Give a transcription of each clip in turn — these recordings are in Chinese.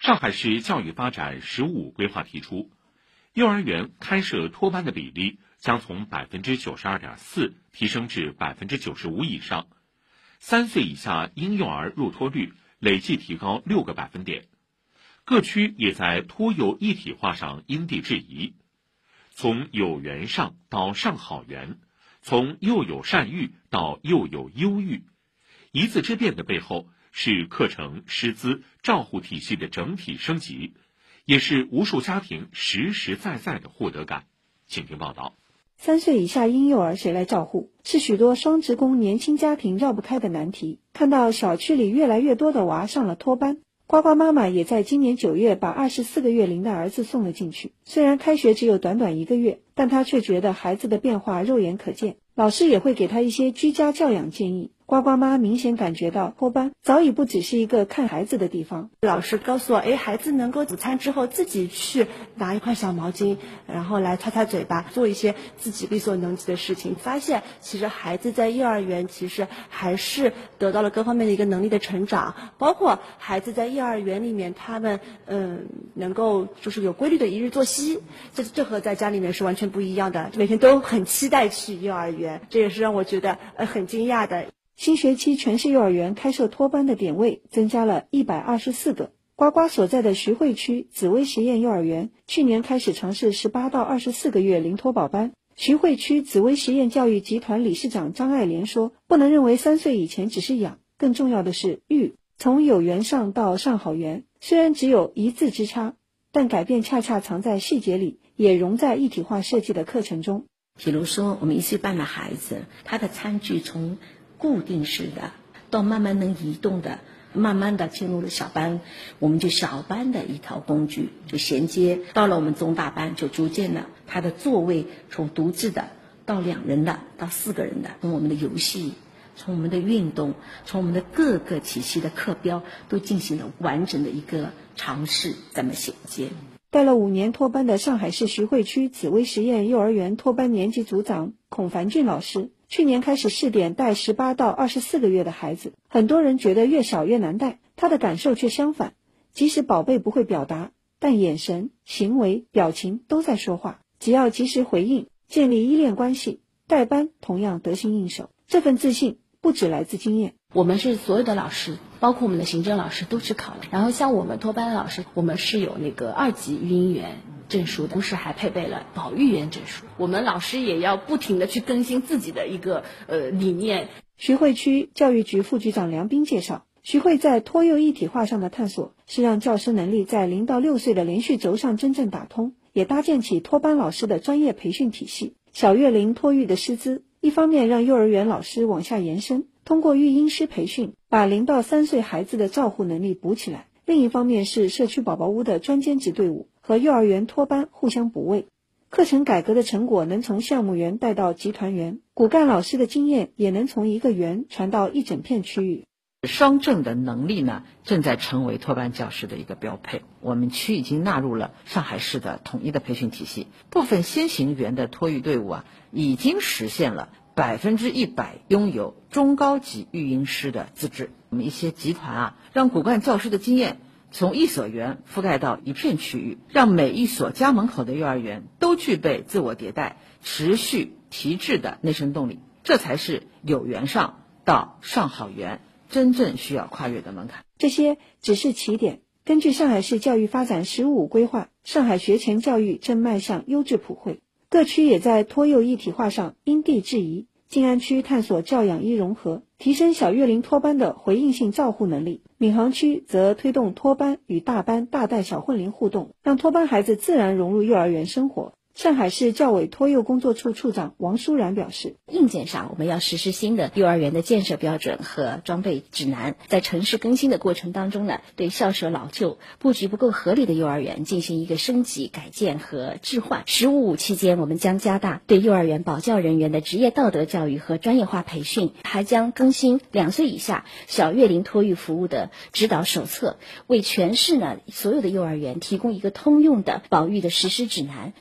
上海市教育发展“十五”规划提出，幼儿园开设托班的比例将从 92.4% 提升至 95% 以上，3岁以下婴幼儿入托率累计提高6个百分点。各区也在托幼一体化上因地制宜，从有园上到上好园，从幼有善育到幼有优育。一字之变的背后是课程、师资、照护体系的整体升级，也是无数家庭实实在在的获得感。请听报道。 3岁以下婴幼儿谁来照护，是许多双职工年轻家庭绕不开的难题。看到小区里越来越多的娃上了托班，呱呱妈妈也在今年9月把24个月龄的儿子送了进去。虽然开学只有短短1个月，但她却觉得孩子的变化肉眼可见，老师也会给他一些居家教养建议。呱呱妈明显感觉到托班早已不只是一个看孩子的地方。 老师告诉我，孩子能够午餐之后自己去拿一块小毛巾，然后来擦擦嘴巴，做一些自己力所能及的事情。发现其实孩子在幼儿园其实还是得到了各方面的一个能力的成长，包括孩子在幼儿园里面他们能够就是有规律的一日作息，这和在家里面是完全不一样的，每天都很期待去幼儿园，这也是让我觉得很惊讶的。 新学期全市幼儿园开设托班的点位增加了124个。呱呱所在的徐汇区紫薇实验幼儿园去年开始尝试18到24个月零托保班。徐汇区紫薇实验教育集团理事长张爱莲说，不能认为3岁以前只是养，更重要的是育。从有园上到上好园，虽然只有一字之差，但改变恰恰藏在细节里，也融在一体化设计的课程中。 比如说我们1岁半的孩子，他的餐具从固定式的到慢慢能移动的，慢慢的进入了小班，我们就小班的一套工具就衔接到了我们中大班，就逐渐的他的座位从独自的到2人的到4个人的，从我们的游戏，从我们的运动，从我们的各个体系的课标都进行了完整的一个尝试，这么衔接。 带了5年托班的上海市徐汇区紫薇实验幼儿园托班年级组长孔凡俊老师，去年开始试点带18到24个月的孩子，很多人觉得越小越难带，他的感受却相反。即使宝贝不会表达，但眼神、行为、表情都在说话，只要及时回应，建立依恋关系，带班同样得心应手。这份自信不只来自经验， 我们是所有的老师，包括我们的行政老师都去考了，然后像我们托班的老师，我们是有那个2级育婴员证书的，同时还配备了保育员证书。我们老师也要不停的去更新自己的一个理念。 徐汇区教育局副局长梁斌介绍，徐汇在托幼一体化上的探索，是让教师能力在0到6岁的连续轴上真正打通，也搭建起托班老师的专业培训体系。小月龄托育的师资，一方面让幼儿园老师往下延伸，通过育婴师培训，把0到3岁孩子的照护能力补起来；另一方面是社区宝宝屋的专兼职队伍和幼儿园托班互相补位。课程改革的成果能从项目园带到集团园，骨干老师的经验也能从一个园传到一整片区域。 双证的能力呢，正在成为托班教师的一个标配。我们区已经纳入了上海市的统一的培训体系，部分先行园的托育队伍已经实现了100%拥有中高级育婴师的资质。我们一些集团让骨干教师的经验从一所园覆盖到一片区域，让每一所家门口的幼儿园都具备自我迭代、持续提质的内生动力。这才是有园上到上好园真正需要跨越的门槛。 这些只是起点。根据上海市教育发展15规划，上海学前教育正迈向优质普惠，各区也在托幼一体化上因地制宜。静安区探索教养一融合，提升小月龄托班的回应性照护能力；闵行区则推动托班与大班大带小混龄互动，让托班孩子自然融入幼儿园生活。上海市教委托幼工作处处长王舒然表示， 硬件上我们要实施新的幼儿园的建设标准和装备指南，在城市更新的过程当中呢，对校舍老旧布局不够合理的幼儿园进行一个升级改建和置换。15期间，我们将加大对幼儿园保教人员的职业道德教育和专业化培训，还将更新2岁以下小月龄托育服务的指导手册，为全市呢所有的幼儿园提供一个通用的保育的实施指南，确保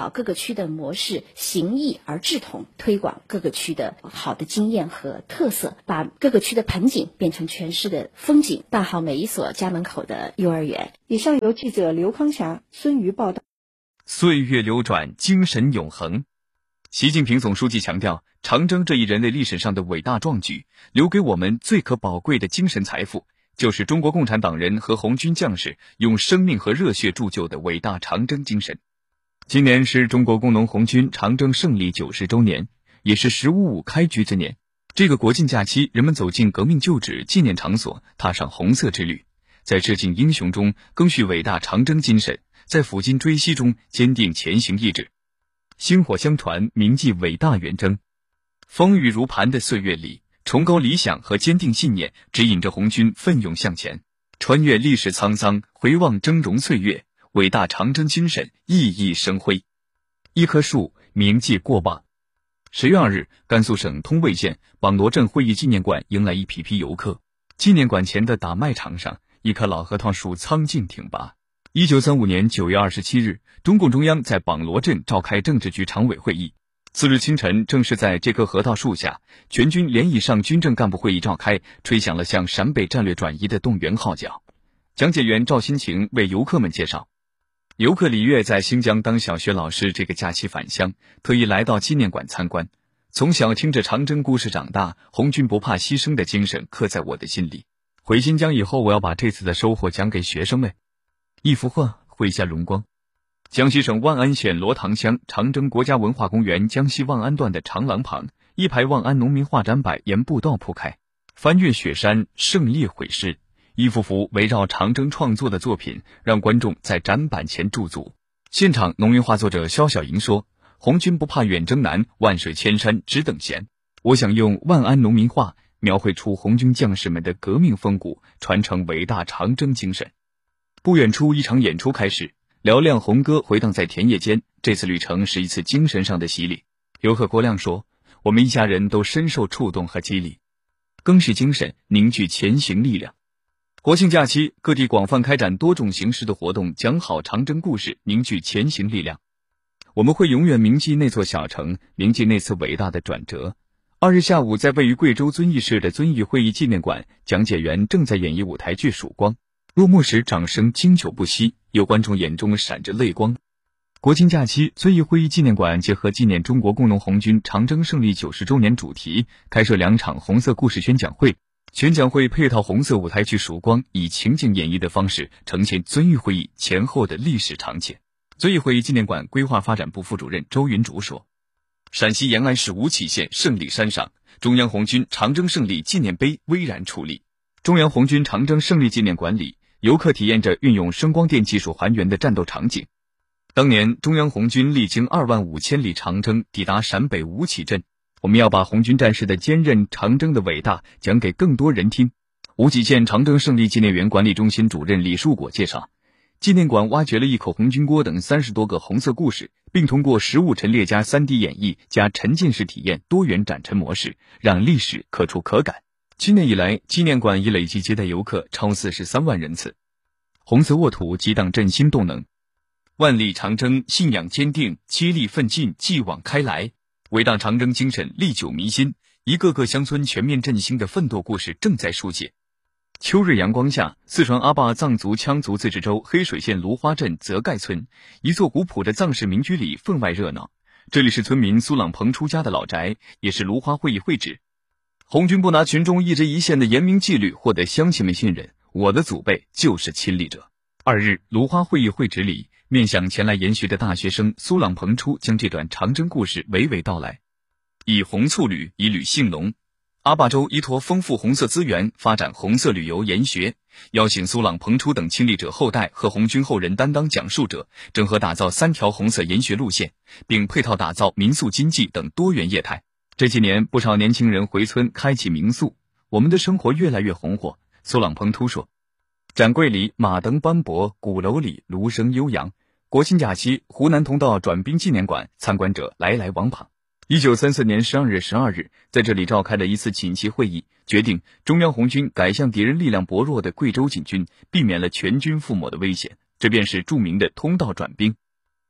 各个区的模式，形异而志同，推广各个区的好的经验和特色，把各个区的盆景变成全市的风景，办好每一所家门口的幼儿园。 以上由记者刘康霞、孙瑜报道。 岁月流转，精神永恒。习近平总书记强调，长征这一人类历史上的伟大壮举，留给我们最可宝贵的精神财富，就是中国共产党人和红军将士用生命和热血铸就的伟大长征精神。今年是中国工农红军长征胜利90周年，也是10.55开局之年。这个国庆假期，人们走进革命旧址、纪念场所，踏上红色之旅，在致敬英雄中更续伟大长征精神，在抚今追昔中坚定前行意志。薪火相传，铭记伟大远征。风雨如磐的岁月里，崇高理想和坚定信念指引着红军奋勇向前，穿越历史沧桑，回望峥嵘岁月，伟大长征精神熠熠生辉。一棵树铭记过往。10月2日，甘肃省通渭县榜罗镇会议纪念馆迎来一批批游客。纪念馆前的打麦场上，一棵老核桃树苍劲挺拔。1935年9月27日，中共中央在榜罗镇召开政治局常委会议。次日清晨，正是在这棵核桃树下，全军连以上军政干部会议召开，吹响了向陕北战略转移的动员号角。讲解员赵新晴为游客们介绍，游客李月在新疆当小学老师，这个假期返乡，特意来到纪念馆参观。从小听着长征故事长大，红军不怕牺牲的精神刻在我的心里。回新疆以后，我要把这次的收获讲给学生们。一幅画绘下荣光。江西省万安县罗塘乡长征国家文化公园江西万安段的长廊旁，一排万安农民画展板沿步道铺开，翻越雪山，胜利毁尸，一幅幅围绕长征创作的作品，让观众在展板前驻足。现场农民画作者肖小莹说，红军不怕远征难，万水千山只等闲。我想用万安农民画描绘出红军将士们的革命风骨，传承伟大长征精神。不远处，一场演出开始，嘹亮红歌回荡在田野间。这次旅程是一次精神上的洗礼。游客郭亮说，我们一家人都深受触动和激励，更是精神凝聚前行力量。国庆假期，各地广泛开展多种形式的活动，讲好长征故事，凝聚前行力量。我们会永远铭记那座小城，铭记那次伟大的转折。2日下午，在位于贵州遵义市的遵义会议纪念馆，讲解员正在演绎舞台剧《曙光》。落幕时，掌声经久不息，有观众眼中闪着泪光。国庆假期，遵义会议纪念馆结合纪念中国工农红军长征胜利90周年主题，开设2场红色故事宣讲会。宣讲会配套红色舞台剧《曙光》，以情景演绎的方式呈现遵义会议前后的历史场景。遵义会议纪念馆规划发展部副主任周云竹说，陕西延安市吴起县胜利山上，中央红军长征胜利纪念碑巍然矗立。中央红军长征胜利纪念馆里，游客体验着运用声光电技术还原的战斗场景。当年中央红军历经25000里长征，抵达陕北吴起镇。我们要把红军战士的坚韧、长征的伟大讲给更多人听。吴起县长征胜利纪念园管理中心主任李树果介绍，纪念馆挖掘了一口红军锅等30多个红色故事，并通过实物陈列加 3D 演绎加沉浸式体验多元展陈模式，让历史可触可感。7年以来，纪念馆已累计接待游客超43万人次。红色沃土激荡振兴动能，万里长征信仰坚定，接力奋进继往开来，伟大长征精神历久弥新，一个个乡村全面振兴的奋斗故事正在书写。秋日阳光下，四川阿坝藏族羌族自治州黑水县芦花镇泽盖村一座古朴的藏式民居里分外热闹。这里是村民苏朗鹏出家的老宅，也是芦花会议会址。红军不拿群众一针一线的严明纪律获得乡亲们信任，我的祖辈就是亲历者。2日，芦花会议会址里，面向前来研学的大学生苏朗鹏初将这段长征故事娓娓道来。以红簇旅，以旅兴隆。阿坝州依托丰富红色资源，发展红色旅游研学，邀请苏朗鹏初等亲历者后代和红军后人担当讲述者，整合打造3条红色研学路线，并配套打造民宿经济等多元业态。这几年，不少年轻人回村开启民宿，我们的生活越来越红火。苏朗鹏突说，展柜里马灯斑驳，鼓楼里芦声悠扬。国庆假期，湖南通道转兵纪念馆参观者来来往往。1934年12月12日，在这里召开了一次紧急会议，决定中央红军改向敌人力量薄弱的贵州进军，避免了全军覆没的危险。这便是著名的通道转兵。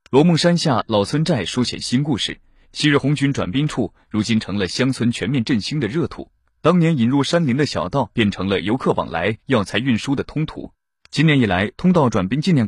罗梦山下老村寨书写新故事，昔日红军转兵处如今成了乡村全面振兴的热土，当年引入山林的小道变成了游客往来、药材运输的通途。今年以来，通道转兵纪念